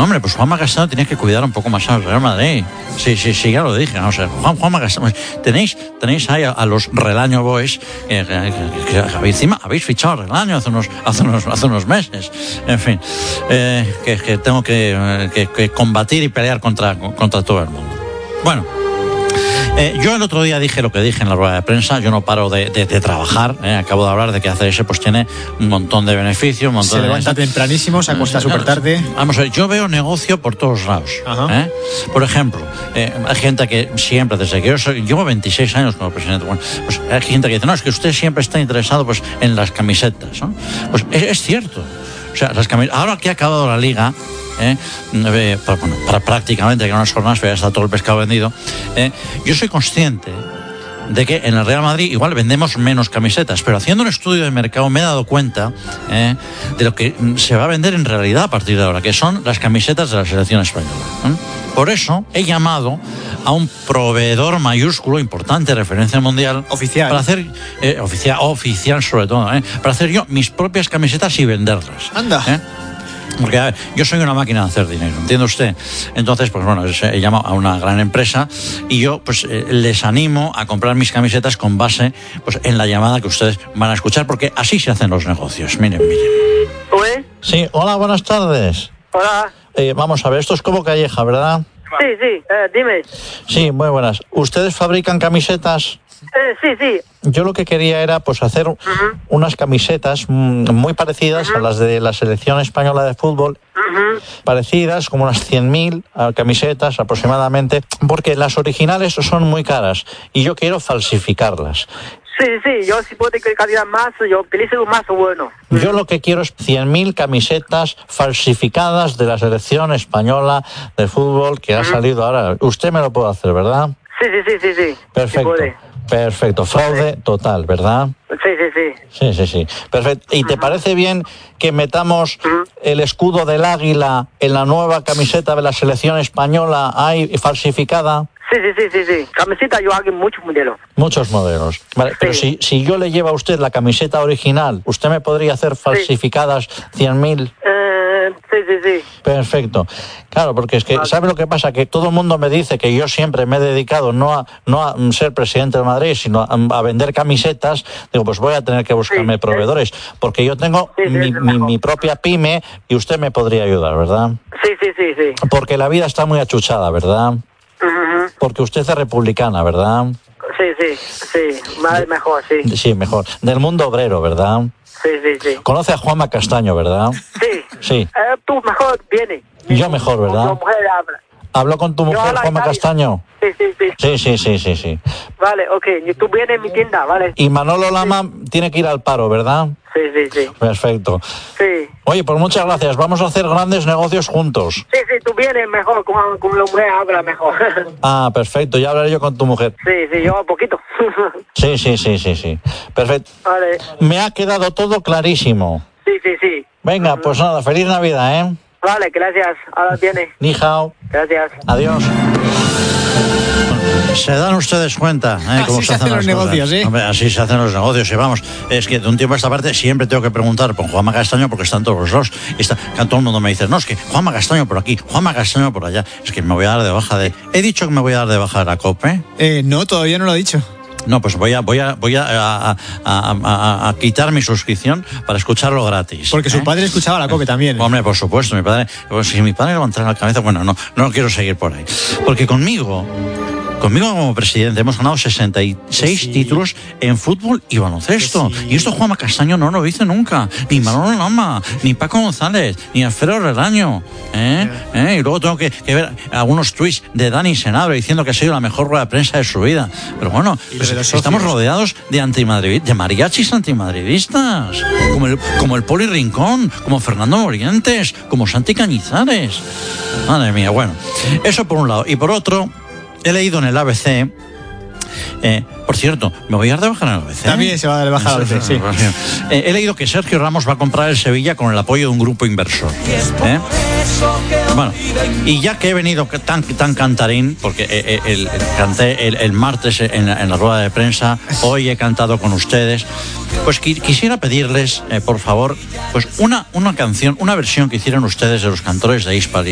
Hombre, pues Juanma Castaño tiene que cuidar un poco más al Real Madrid. Sí, ya lo dije. O sea, Juanma Castaño. Tenéis ahí a los Relaño Boys que encima habéis fichado a Relaño hace unos meses. En fin, que tengo que combatir y pelear contra todo el mundo. Bueno. Yo el otro día dije lo que dije en la rueda de prensa. Yo no paro de trabajar. Acabo de hablar de que ACS pues tiene un montón de beneficios. Se levanta tempranísimo, se acuesta súper tarde. Vamos a ver, yo veo negocio por todos lados. Por ejemplo, hay gente que siempre, desde que yo llevo 26 años como presidente, bueno, pues hay gente que dice, no, es que usted siempre está interesado pues en las camisetas, ¿no? Pues es cierto. O sea, las camisetas, ahora que ha acabado la liga, para prácticamente que unas jornadas ya está todo el pescado vendido, yo soy consciente de que en el Real Madrid igual vendemos menos camisetas, pero haciendo un estudio de mercado me he dado cuenta de lo que se va a vender en realidad a partir de ahora, que son las camisetas de la selección española. Por eso he llamado a un proveedor mayúsculo, importante, referencia mundial, oficial, para hacer oficial sobre todo, para hacer yo mis propias camisetas y venderlas. Anda. Porque, a ver, yo soy una máquina de hacer dinero, ¿entiende usted? Entonces, pues bueno, he llamado a una gran empresa y yo pues les animo a comprar mis camisetas con base pues en la llamada que ustedes van a escuchar, porque así se hacen los negocios. Miren. ¿Uy? Sí, hola, buenas tardes. Hola. Vamos a ver, esto es Cobo Calleja, ¿verdad? Sí, dime. Sí, muy buenas. ¿Ustedes fabrican camisetas? Sí. Yo lo que quería era pues hacer unas camisetas muy parecidas a las de la selección española de fútbol, parecidas, como unas 100.000 camisetas aproximadamente, porque las originales son muy caras y yo quiero falsificarlas. Sí, yo si puedo calidad más, yo utilizo más bueno. Yo lo que quiero es 100.000 camisetas falsificadas de la selección española de fútbol que ha salido ahora. Usted me lo puede hacer, ¿verdad? Sí. Perfecto. Perfecto, fraude total, ¿verdad? Sí. Perfecto. ¿Y te parece bien que metamos el escudo del águila en la nueva camiseta de la selección española ahí falsificada? Sí. Camiseta yo hago muchos modelos. Muchos modelos. Vale, sí. Pero si yo le llevo a usted la camiseta original, ¿usted me podría hacer falsificadas 100.000? Sí. Perfecto. Claro, porque es que, ¿sabe lo que pasa? Que todo el mundo me dice que yo siempre me he dedicado no a ser presidente de Madrid, sino a vender camisetas. Digo, pues voy a tener que buscarme proveedores, porque yo tengo mi propia pyme y usted me podría ayudar, ¿verdad? Sí. Porque la vida está muy achuchada, ¿verdad? Porque usted es republicana, ¿verdad? Sí. Mejor, sí. Sí, mejor. Del mundo obrero, ¿verdad? Sí. Conoce a Juanma Castaño, ¿verdad? Sí. Tú mejor vienes. Yo mejor, ¿verdad? Tu mujer habla. ¿Habló con tu mujer, Juanma Castaño? Sí. Vale, ok. Tú vienes en mi tienda, ¿vale? Y Manolo Lama tiene que ir al paro, ¿verdad? Sí. Perfecto. Sí. Oye, pues muchas gracias. Vamos a hacer grandes negocios juntos. Sí, tú vienes mejor, con la mujer habla mejor. Ah, perfecto. Ya hablaré yo con tu mujer. Sí, yo un poquito. Sí. Perfecto. Vale. Me ha quedado todo clarísimo. Sí. Venga, pues nada, feliz Navidad, ¿eh? Vale, gracias. Ahora viene. Ni hao. Gracias. Adiós. Se dan ustedes cuenta cómo se hacen los negocios, ¿eh? Hombre, así se hacen los negocios. Y vamos, es que de un tiempo a esta parte siempre tengo que preguntar por Juanma Castaño, porque están todos los dos. Todo el mundo me dice, no, es que Juanma Castaño por aquí, Juanma Castaño por allá. Es que me voy a dar de baja de... ¿He dicho que me voy a dar de baja de la COPE? No, todavía no lo ha dicho. No, pues voy a quitar mi suscripción para escucharlo gratis. Porque su padre escuchaba la COPE también. Hombre, por supuesto, mi padre. Pues si mi padre levantara la cabeza, bueno, no quiero seguir por ahí. Porque conmigo como presidente hemos ganado 66 títulos en fútbol y baloncesto. Y esto Juanma Castaño no lo hizo nunca. Ni Manolo Lama, ni Paco González, ni Alfredo Relaño. Y luego tengo que ver algunos tweets de Dani Senabre diciendo que ha sido la mejor rueda de prensa de su vida. Pero bueno, pues estamos rodeados de mariachis antimadridistas. Como el Poli Rincón, como Fernando Morientes, como Santi Cañizares. Madre mía, bueno. Eso por un lado. Y por otro... He leído en el ABC, por cierto, me voy a dar de baja en el ABC. También se va a dar de baja al ABC, sí. He leído que Sergio Ramos va a comprar el Sevilla con el apoyo de un grupo inversor. Bueno, y ya que he venido tan cantarín, porque canté el martes en la rueda de prensa, hoy he cantado con ustedes, pues quisiera pedirles, por favor, pues una canción, una versión que hicieran ustedes de los cantores de Hispali.